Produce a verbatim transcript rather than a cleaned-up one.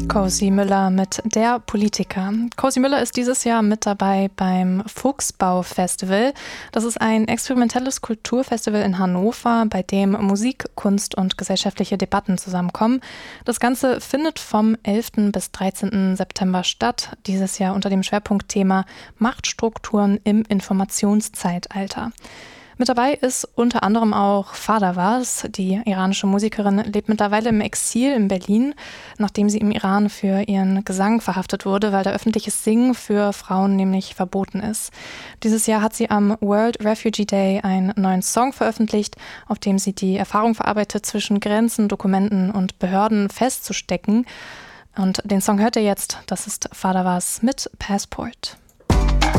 Cosi Müller mit Der Politiker. Cosi Müller ist dieses Jahr mit dabei beim Fuchsbau-Festival. Das ist ein experimentelles Kulturfestival in Hannover, bei dem Musik, Kunst und gesellschaftliche Debatten zusammenkommen. Das Ganze findet vom elften bis dreizehnten September statt, dieses Jahr unter dem Schwerpunktthema Machtstrukturen im Informationszeitalter. Mit dabei ist unter anderem auch Fadawaz. Die iranische Musikerin lebt mittlerweile im Exil in Berlin, nachdem sie im Iran für ihren Gesang verhaftet wurde, weil der öffentliches Singen für Frauen nämlich verboten ist. Dieses Jahr hat sie am World Refugee Day einen neuen Song veröffentlicht, auf dem sie die Erfahrung verarbeitet, zwischen Grenzen, Dokumenten und Behörden festzustecken. Und den Song hört ihr jetzt, das ist Fadawaz mit Passport.